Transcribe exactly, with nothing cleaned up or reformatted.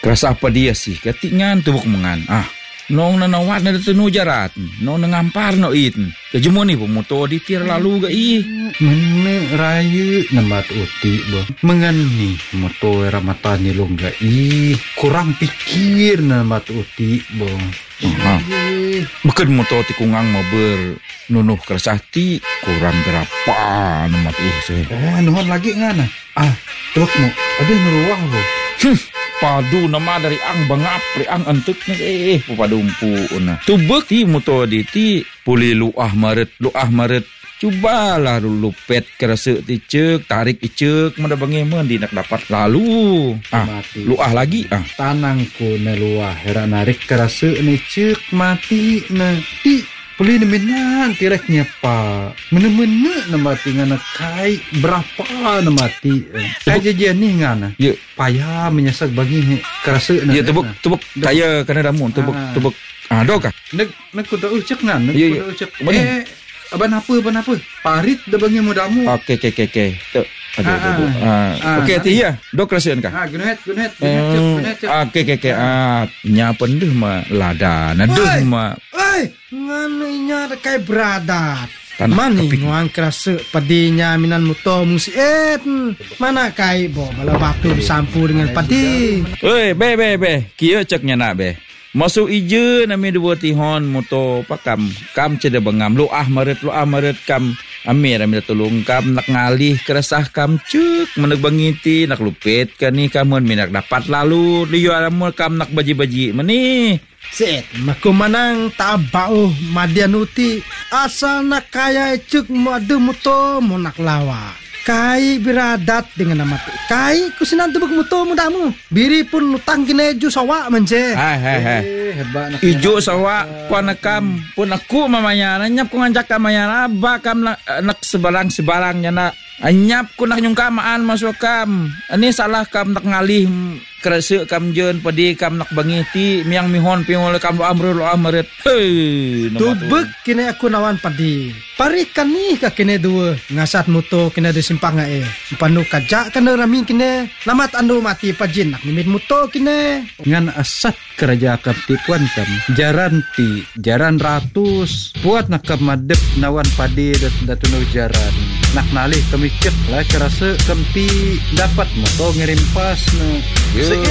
Kerasa apa dia sih? Ketingan tubuk mengan. Ah, nong nanawat na datenu jarat. Nong nangampar no it. Kejemu ni pemoto di tir lalu ga ih. Mene raya namat uti bo. Mengani moto ramata ni long ga ih. Kurang pikir namat uti bo. Ha. Bukan moto ti kungang mau ber nunuh kersahti kurang berapa namat uh se. Eh, nuhon lagi ngana. Ah, tubuk mo. Ada nuruah bo. Hmm. Padu nama dari ang bangap pri ang antuk na eh pupadumpu una tubek ti moto di ti puli luah maret luah maret cubalah lupet kerasa ti cek tarik icek mana bangemen di nak dapat lalu ah mati. Luah lagi ah Tanangku na luah hera narik kerasa ni cek mati na ti puli ni menang kiraknya pa mene-mene na mati ngana kai berapa na mati aja dia ni ngana ya payah menyesak bagi kerasa na ya tebuk tebuk kaya kana damun tebuk ah. tebuk ah do ka nek nek ku tahu cek ngana ya, ku ya. tahu cek eh aban apa aban apa parit da bagi mudamu okey okey okey okey tu aduh ah, aduh ah, ah, okey ti ya do kerasan ka ah gunet gunet gunet cek gunet cek okey okey okey ah nya pendeh ma lada na deh ma Oi, ngano inya kai beradat. Tanah Mani keping. nguang kerasa padinya minan muto musi et. Mana kai bo bala batu disampu dengan padi. Oi, be be be, kieu cek nyana be. Masuk ije nami dua tihon moto pakam. Kam cede bengam lu ah maret lu ah maret kam. Amir amir tolong kam nak ngalih keresah kam cuk meneg bangiti nak lupit kan ni kamun minak dapat lalu liu alamu kam nak baji-baji meni. Set, maku manang tabau madianuti asal nak kaya cuk madu muto mo nak lawa. Kai beradat dengan nama tu. Kai kusinan tubuk muto mudamu. Biri pun utang kineju sawa manje. Hai hai hai. hebat nak Ijo sawa panakam pun aku mamanya nanyap ku ngancak kamanya ba kam nak, nak sebarang-sebarangnya nak anyap ku nak nyungkamaan masuk kam. Ini salah kam nak ngalih kerasa kam jen padi kam nak bangiti miang mihon pingol kam lo amrul lo amret. Hei, Tubek kini aku nawan padi. Parikan ni ka kini dua ngasat muto kini ada simpang ngae. Panu kajak kena rami kini lamat ando mati pajin nak nimit muto kini. ngan asat kerja kam tipuan kam jaran ti jaran ratus buat nak kam madep nawan padi dat datuno jaran nak nalih kami cek lah kerasa kam ti dapat moto ngirim pas na Yeah.